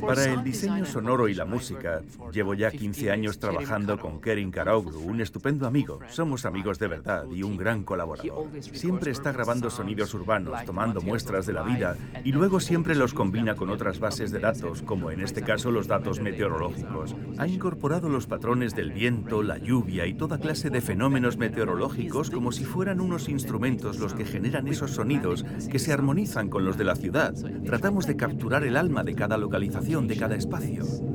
Para el diseño sonoro y la música, llevo ya 15 años trabajando con Kerim Karaoglu, un estupendo amigo. Somos amigos de verdad y un gran colaborador. Siempre está grabando sonidos urbanos, tomando muestras de la vida y luego siempre los combina con otras bases de datos, como en este caso los datos meteorológicos. Ha incorporado los patrones del viento, la lluvia y toda clase de fenómenos meteorológicos como si fueran unos instrumentos los que generan esos sonidos que se armonizan con los de la ciudad. Tratamos de capturar el alma de cada localización, de cada espacio.